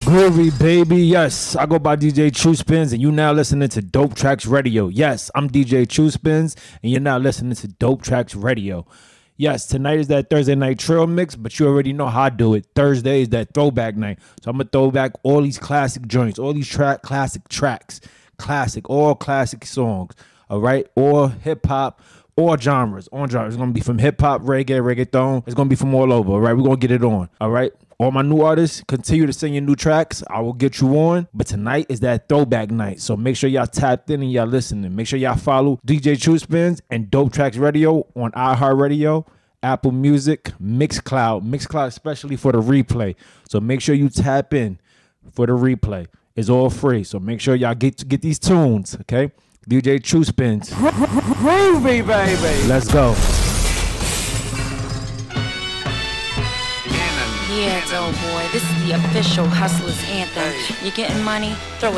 Groovy, baby. Yes, I go by DJ True Spins, and you now listening to Dope Tracks Radio. Yes, I'm DJ True Spins, and you're now listening to Dope Tracks Radio. Yes, tonight is that Thursday night trail mix, but you already know how I do it. Thursday is that throwback night. So I'm going to throw back all these classic joints, all these classic tracks, all classic songs, all right? All hip-hop, all genres, It's going to be from hip-hop, reggae, reggaeton. It's going to be from all over, all right? We're going to get it on, all right? All my new artists, continue to send your new tracks. I will get you on. But tonight is that throwback night. So make sure y'all tapped in and y'all listening. Make sure y'all follow DJ True Spins and Dope Tracks Radio on iHeartRadio, Apple Music, Mixcloud. Mixcloud especially for the replay. So make sure you tap in for the replay. It's all free. So make sure y'all get these tunes, okay? DJ True Spins. Groovy, baby. Let's go. Yeah, dope boy. This is the official Hustlers anthem. You getting money? Throw it